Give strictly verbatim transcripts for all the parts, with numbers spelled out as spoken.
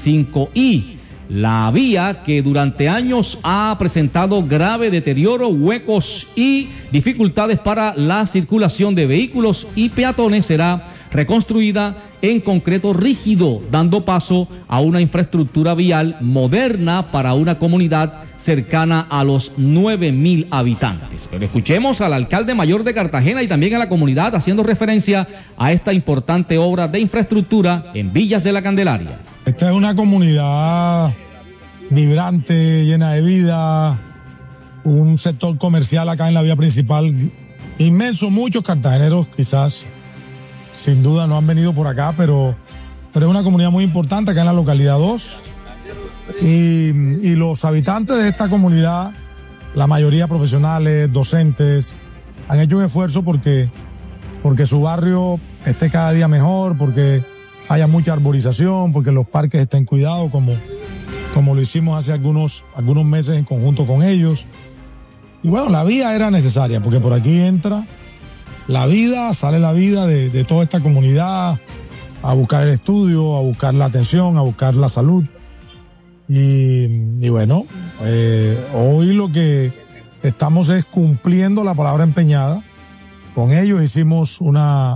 cinco I. La vía, que durante años ha presentado grave deterioro, huecos y dificultades para la circulación de vehículos y peatones, será reconstruida en concreto rígido, dando paso a una infraestructura vial moderna para una comunidad cercana a los nueve mil habitantes. Pero escuchemos al alcalde mayor de Cartagena y también a la comunidad haciendo referencia a esta importante obra de infraestructura en Villas de la Candelaria. Esta es una comunidad vibrante, llena de vida, un sector comercial acá en la vía principal inmenso. Muchos cartageneros quizás, sin duda, no han venido por acá, pero, pero es una comunidad muy importante acá en la localidad dos. Y, y los habitantes de esta comunidad, la mayoría profesionales, docentes, han hecho un esfuerzo porque, porque su barrio esté cada día mejor, porque haya mucha arborización, porque los parques estén cuidados, como, como lo hicimos hace algunos, algunos meses en conjunto con ellos. Y bueno, la vía era necesaria, porque por aquí entra la vida, sale la vida de, de toda esta comunidad, a buscar el estudio, a buscar la atención, a buscar la salud. Y, y bueno, eh, hoy lo que estamos es cumpliendo la palabra empeñada. Con ellos hicimos una,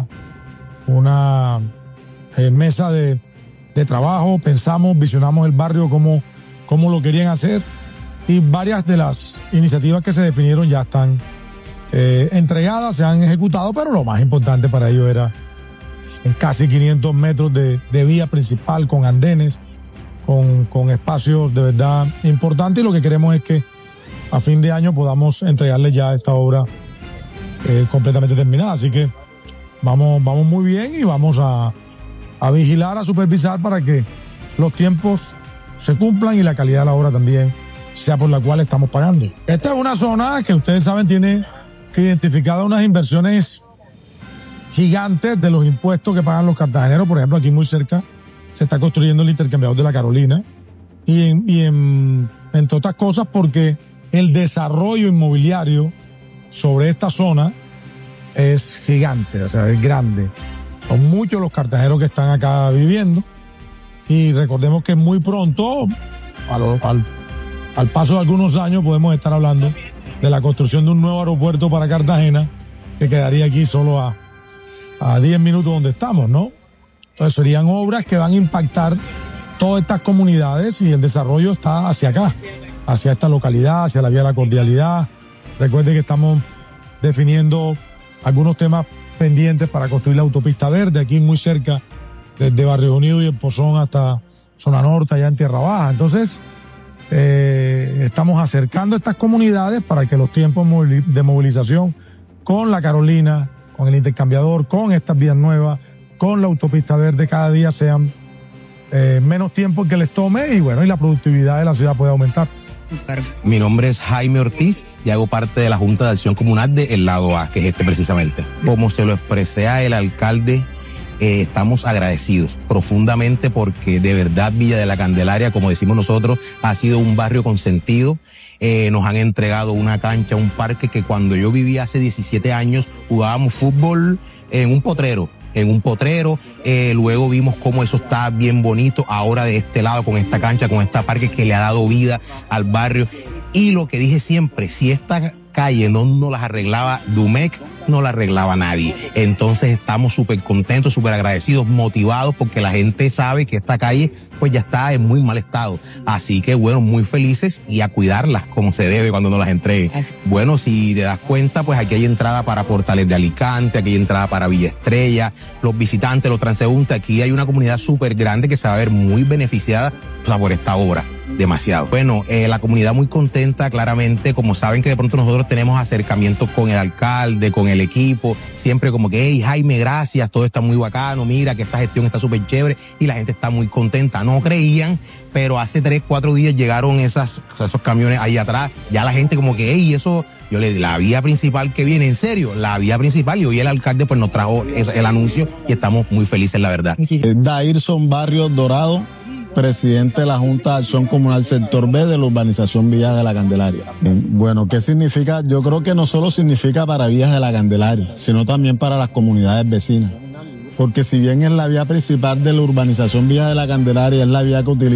una eh, mesa de, de trabajo, pensamos, visionamos el barrio, cómo, cómo lo querían hacer, y varias de las iniciativas que se definieron ya están eh, entregadas, se han ejecutado, pero lo más importante para ellos era casi quinientos metros de, de vía principal con andenes, con, con espacios de verdad importantes, y lo que queremos es que a fin de año podamos entregarles ya esta obra eh, completamente terminada. Así que vamos, vamos muy bien y vamos a, a vigilar, a supervisar para que los tiempos se cumplan y la calidad de la obra también sea por la cual estamos pagando. Esta es una zona que ustedes saben tiene que identificar unas inversiones gigantes de los impuestos que pagan los cartageneros. Por ejemplo, aquí muy cerca se está construyendo el intercambiador de la Carolina, y, en, y en, entre otras cosas porque el desarrollo inmobiliario sobre esta zona es gigante, o sea, es grande. Son muchos los cartageneros que están acá viviendo, y recordemos que muy pronto, a lo, al, al paso de algunos años, podemos estar hablando de la construcción de un nuevo aeropuerto para Cartagena, que quedaría aquí solo a, a diez minutos donde estamos, ¿no? Entonces serían obras que van a impactar todas estas comunidades, y el desarrollo está hacia acá, hacia esta localidad, hacia la vía de la cordialidad. Recuerden que estamos definiendo algunos temas pendientes para construir la autopista verde, aquí muy cerca, desde Barrio Unido y el Pozón hasta Zona Norte, allá en Tierra Baja. Entonces, eh, estamos acercando a estas comunidades para que los tiempos de movilización con la Carolina, con el intercambiador, con estas vías nuevas, con la autopista verde, cada día sean eh, menos tiempo que les tome, y bueno, y la productividad de la ciudad puede aumentar. Mi nombre es Jaime Ortiz y hago parte de la Junta de Acción Comunal de El Lado A, que es este precisamente. Como se lo expresé a el alcalde, eh, estamos agradecidos profundamente porque de verdad Villa de la Candelaria, como decimos nosotros, ha sido un barrio consentido. Eh, nos han entregado una cancha, un parque que cuando yo vivía hace diecisiete años jugábamos fútbol en un potrero. en un potrero, eh, luego vimos cómo eso está bien bonito ahora de este lado con esta cancha, con esta parque que le ha dado vida al barrio. Y lo que dije siempre, si esta calle no nos las arreglaba Dumec, no la arreglaba nadie. Entonces estamos súper contentos, súper agradecidos, motivados, porque la gente sabe que esta calle pues ya está en muy mal estado. Así que bueno, muy felices y a cuidarlas como se debe cuando nos las entreguen. Bueno, si te das cuenta, pues aquí hay entrada para Portales de Alicante, aquí hay entrada para Villa Estrella, los visitantes, los transeúntes. Aquí hay una comunidad súper grande que se va a ver muy beneficiada, o sea, por esta obra. Demasiado. Bueno, eh, la comunidad muy contenta, claramente, como saben que de pronto nosotros tenemos acercamientos con el alcalde, con el equipo, siempre como que, hey, Jaime, gracias, todo está muy bacano, mira que esta gestión está súper chévere, y la gente está muy contenta. No creían, pero hace tres, cuatro días llegaron esas, esos camiones ahí atrás, ya la gente como que, hey, eso, yo le di la vía principal que viene, en serio, la vía principal, y hoy el alcalde pues nos trajo el, el anuncio, y estamos muy felices, la verdad. Dairson Barrios Dorado, presidente de la Junta de Acción Comunal Sector B de la urbanización Villas de la Candelaria. Bueno, ¿qué significa? Yo creo que no solo significa para Villas de la Candelaria, sino también para las comunidades vecinas. Porque si bien es la vía principal de la urbanización Villas de la Candelaria, es la vía que utiliza